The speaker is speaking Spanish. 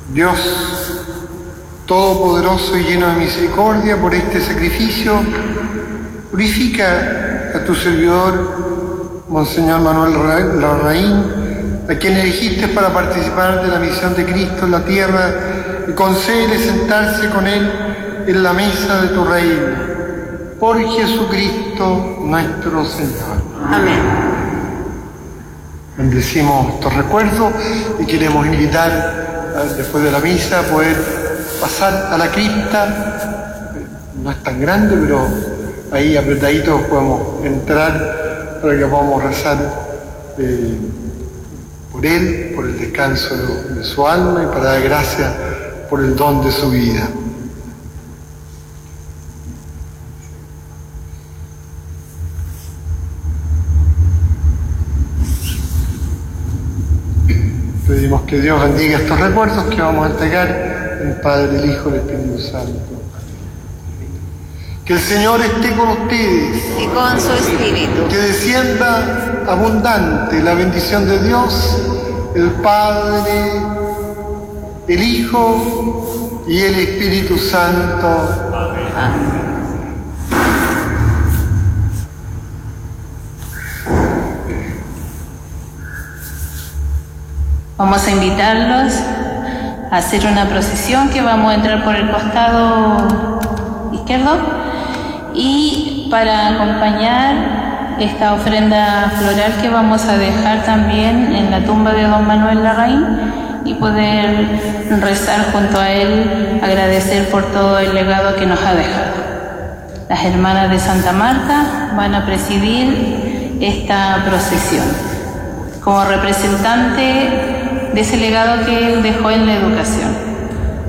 Dios Todopoderoso y lleno de misericordia, por este sacrificio, purifica a tu servidor, Monseñor Manuel Larraín, a quien elegiste para participar de la misión de Cristo en la tierra, y concédele sentarse con Él en la mesa de tu reino. Por Jesucristo nuestro Señor. Amén. Bendecimos estos recuerdos y queremos invitar, después de la misa, a poder pasar a la cripta. No es tan grande, pero ahí apretaditos podemos entrar para que podamos rezar por él, por el descanso de su alma y para dar gracias por el don de su vida. Pedimos que Dios bendiga estos recuerdos que vamos a entregar el Padre, el Hijo y el Espíritu Santo. Que el Señor esté con ustedes. Y con su espíritu. Que descienda abundante la bendición de Dios, el Padre, el Hijo y el Espíritu Santo. Amén. Vamos a invitarlos a hacer una procesión que vamos a entrar por el costado izquierdo, y para acompañar esta ofrenda floral que vamos a dejar también en la tumba de don Manuel Larraín y poder rezar junto a él, agradecer por todo el legado que nos ha dejado. Las hermanas de Santa Marta van a presidir esta procesión como representante de ese legado que él dejó en la educación.